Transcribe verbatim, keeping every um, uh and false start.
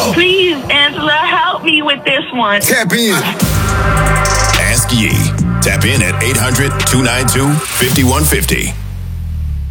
Please, Angela, help me with this one. Tap in. Ask Yee. Tap in at eight hundred, two nine two, five one five zero.